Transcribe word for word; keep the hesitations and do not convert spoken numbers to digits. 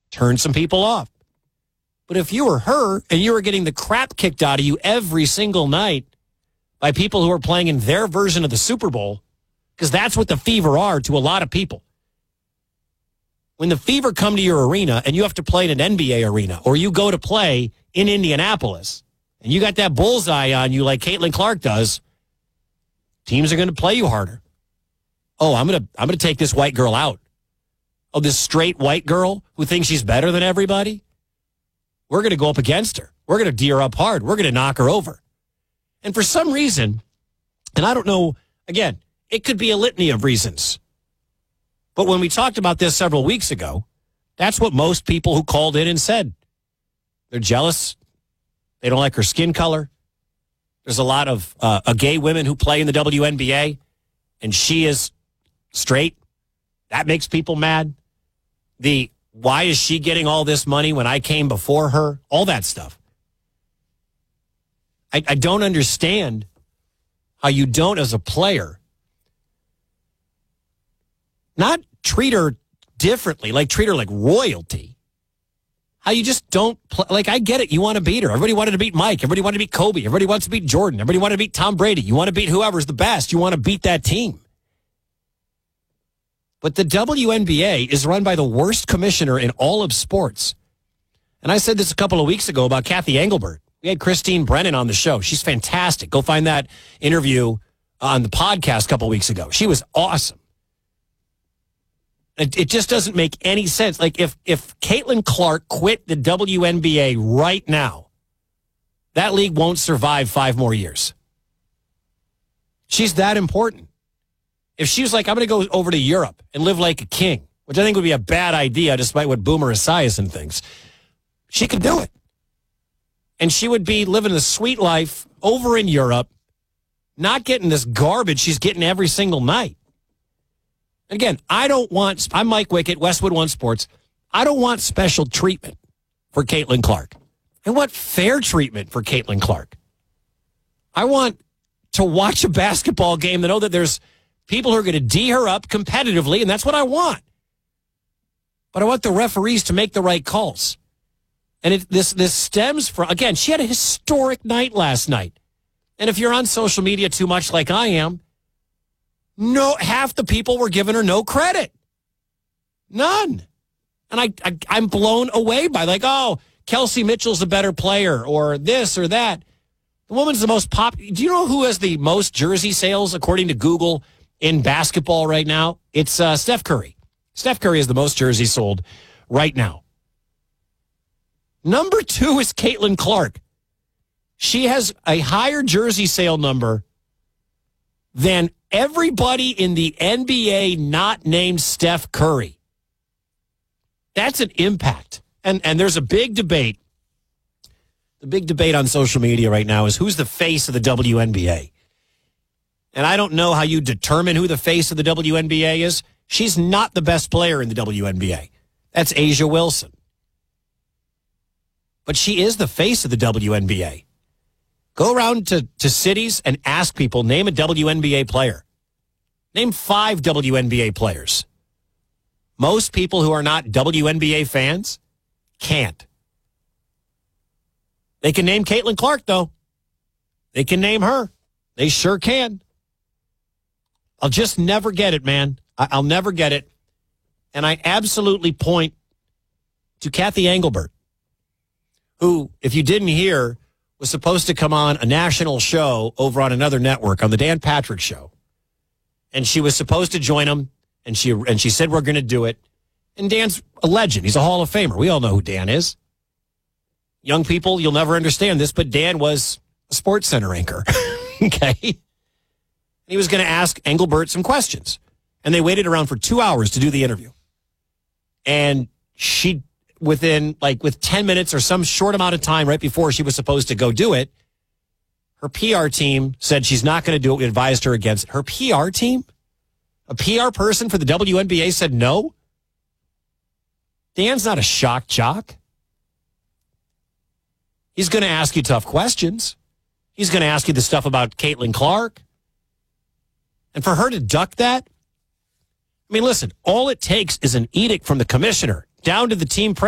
turn some people off. But if you were her and you were getting the crap kicked out of you every single night by people who are playing in their version of the Super Bowl, because that's what the Fever are to a lot of people. When the Fever come to your arena and you have to play in an N B A arena, or you go to play in Indianapolis and you got that bullseye on you like Caitlin Clark does, teams are going to play you harder. Oh, I'm going to I'm going to take this white girl out. Oh, this straight white girl who thinks she's better than everybody? We're going to go up against her. We're going to D her up hard. We're going to knock her over. And for some reason, and I don't know, again, it could be a litany of reasons. But when we talked about this several weeks ago, that's what most people who called in and said. They're jealous. They don't like her skin color. There's a lot of uh, uh, gay women who play in the W N B A, and she is straight. That makes people mad. The why is she getting all this money when I came before her? All that stuff. I, I don't understand how you don't, as a player, not treat her differently, like treat her like royalty. How you just don't play. Like, I get it. You want to beat her. Everybody wanted to beat Mike. Everybody wanted to beat Kobe. Everybody wants to beat Jordan. Everybody wanted to beat Tom Brady. You want to beat whoever's the best. You want to beat that team. But the W N B A is run by the worst commissioner in all of sports. And I said this a couple of weeks ago about Kathy Engelbert. We had Christine Brennan on the show. She's fantastic. Go find that interview on the podcast a couple of weeks ago. She was awesome. It, it just doesn't make any sense. Like, if, if Caitlin Clark quit the W N B A right now, that league won't survive five more years. She's that important. If she was like, I'm going to go over to Europe and live like a king, which I think would be a bad idea despite what Boomer Esiason thinks, she could do it. And she would be living a sweet life over in Europe, not getting this garbage she's getting every single night. Again, I don't want, I'm Mike Wickett, Westwood One Sports. I don't want special treatment for Caitlin Clark. I want fair treatment for Caitlin Clark. I want to watch a basketball game to know that there's people who are going to D her up competitively, and that's what I want. But I want the referees to make the right calls. And it, this this stems from, again, she had a historic night last night. And if you're on social media too much like I am, no, half the people were giving her no credit. None. And I, I, I'm blown away by, like, oh, Kelsey Mitchell's a better player, or this or that. The woman's the most pop. Do you know who has the most jersey sales, according to Google, in basketball right now? It's uh, Steph Curry. Steph Curry is the most jerseys sold right now. Number two is Caitlin Clark. She has a higher jersey sale number than everybody in the N B A not named Steph Curry. That's an impact. And and there's a big debate. The big debate on social media right now is who's the face of the W N B A. And I don't know how you determine who the face of the W N B A is. She's not the best player in the W N B A. That's A'ja Wilson. But she is the face of the W N B A. Go around to, to cities and ask people, name a W N B A player. Name five W N B A players. Most people who are not W N B A fans can't. They can name Caitlin Clark, though. They can name her. They sure can. I'll just never get it, man. I, I'll never get it. And I absolutely point to Kathy Engelbert, who, if you didn't hear, was supposed to come on a national show over on another network, on the Dan Patrick Show. And she was supposed to join him, and she and she said, we're going to do it. And Dan's a legend. He's a Hall of Famer. We all know who Dan is. Young people, you'll never understand this, but Dan was a Sports Center anchor. Okay? He was going to ask Engelbert some questions. And they waited around for two hours to do the interview. And she, within, like, with ten minutes or some short amount of time right before she was supposed to go do it, her P R team said she's not going to do it. We advised her against it. Her P R team? A P R person for the W N B A said no? Dan's not a shock jock. He's going to ask you tough questions. He's going to ask you the stuff about Caitlin Clark. And for her to duck that, I mean, listen, all it takes is an edict from the commissioner down to the team president.